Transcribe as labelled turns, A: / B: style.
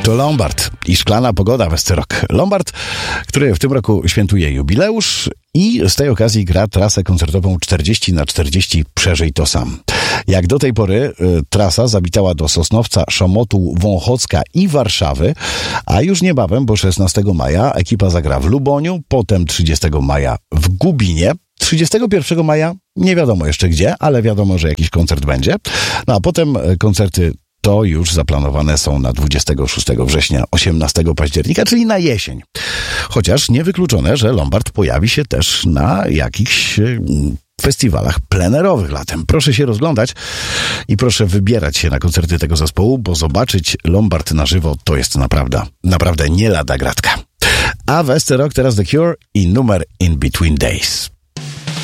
A: To Lombard i Szklana Pogoda w SC Rock. Lombard, który w tym roku świętuje jubileusz i z tej okazji gra trasę koncertową 40x40 Przeżyj to sam. Jak do tej pory trasa zawitała do Sosnowca, Szomotu, Wąchocka i Warszawy, a już niebawem, bo 16 maja ekipa zagra w Luboniu, potem 30 maja w Gubinie, 31 maja nie wiadomo jeszcze gdzie, ale wiadomo, że jakiś koncert będzie. No a potem koncerty to już zaplanowane są na 26 września, 18 października, czyli na jesień. Chociaż niewykluczone, że Lombard pojawi się też na jakichś festiwalach plenerowych latem. Proszę się rozglądać i proszę wybierać się na koncerty tego zespołu, bo zobaczyć Lombard na żywo to jest naprawdę nie lada gratka. A w SC Rock teraz The Cure i numer In Between Days.